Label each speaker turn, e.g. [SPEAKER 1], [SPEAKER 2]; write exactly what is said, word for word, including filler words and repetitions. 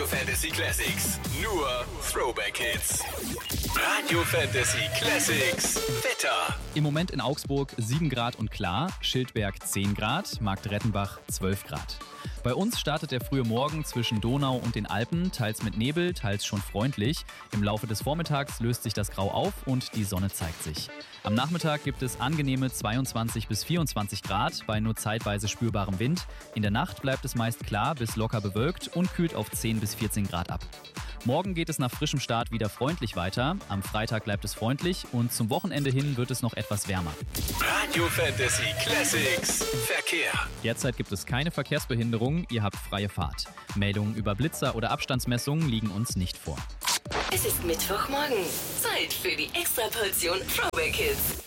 [SPEAKER 1] Radio Fantasy Classics. Nur Throwback Hits. Radio Fantasy Classics. Wetter.
[SPEAKER 2] Im Moment in Augsburg sieben Grad und klar, Schildberg zehn Grad, Marktrettenbach zwölf Grad. Bei uns startet der frühe Morgen zwischen Donau und den Alpen, teils mit Nebel, teils schon freundlich. Im Laufe des Vormittags löst sich das Grau auf und die Sonne zeigt sich. Am Nachmittag gibt es angenehme zweiundzwanzig bis vierundzwanzig Grad bei nur zeitweise spürbarem Wind. In der Nacht bleibt es meist klar bis locker bewölkt und kühlt auf zehn bis vierzehn Grad ab. Morgen geht es nach frischem Start wieder freundlich weiter. Am Freitag bleibt es freundlich und zum Wochenende hin wird es noch etwas wärmer.
[SPEAKER 1] Radio Fantasy Classics. Verkehr.
[SPEAKER 2] Derzeit gibt es keine Verkehrsbehinderung, ihr habt freie Fahrt. Meldungen über Blitzer oder Abstandsmessungen liegen uns nicht vor.
[SPEAKER 3] Es ist Mittwochmorgen. Zeit für die Extraportion Throwback Hits.